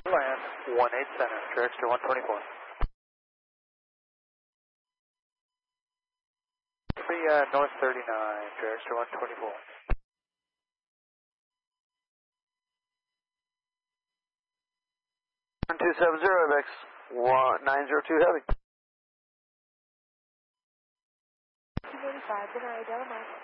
Land 18 center, Dragster 124. Be north 39, Dragster 124. 270, MX 902 Heavy. 285, good night, Delaware.